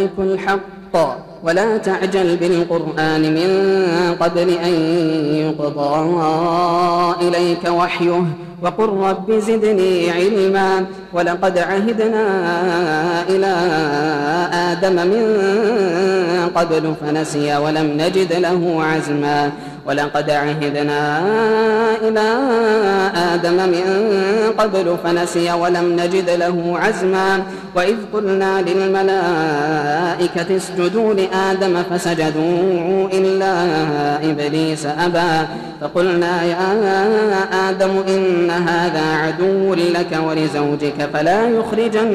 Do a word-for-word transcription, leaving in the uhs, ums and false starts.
الملك الحق ولا تعجل بالقرآن من قبل أن يقضى إليك وحيه وقل رب زدني علما ولقد عهدنا إلى آدم من قبل فنسي ولم نجد له عزما ولقد عهدنا إلى آدم من قبل فنسي ولم نجد له عزما وإذ قلنا للملائكة اسجدوا لآدم فسجدوا إلا إبليس أبى فقلنا يا آدم إن هذا عدو لك ولزوجك فلا يخرجن